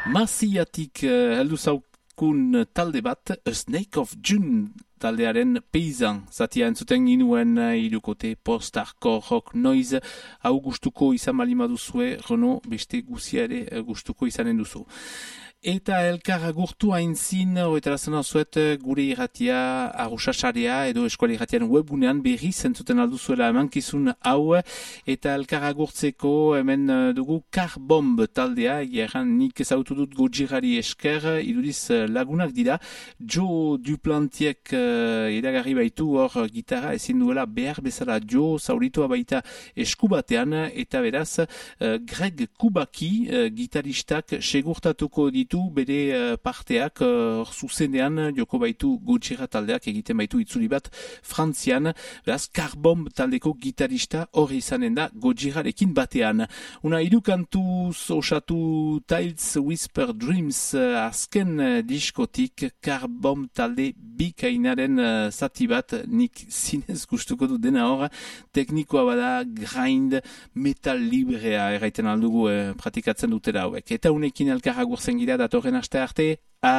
Masiatik heldu zaukun talde bat, A Snake of June taldearen peisan. Zatia entzuten ginuen irukote post-hardcore rock noise, hau gustuko izan balimaduzue, Renaud, beste guzia ere gustuko izanen duzu. Eta elkar agurtu hainzin, horretara zuet gure irratia arrosasarea edo eskuali irratian webgunean berri zentzuten alduzuela emankizun hau, eta elkar agurtzeko hemen dugu Carbomb taldea, egan nik ezautu dut Gojirari esker, iduriz lagunak dira, Joe Duplantiek edagarri baitu hor gitarra ezin duela behar bezala Joe zauritua baita eskubatean, eta beraz Greg Kubaki gitaristak segurtatuko ditu bere parteak zuzenean joko baitu Gojira taldeak egiten baitu itzuli bat Frantzian, beraz Carbomb taldeko gitarista hori izanen da Gojirarekin batean. Una irukantuz osatu Tiles Whisper Dreams azken diskotik Carbomb talde bikainaren zati bat, nik zinez gustuko du dena hor, teknikoa bada grind metal librea erraiten aldugu pratikatzen dutera hauek. Eta unekin elkarra gurtzen gira datorren aste arte.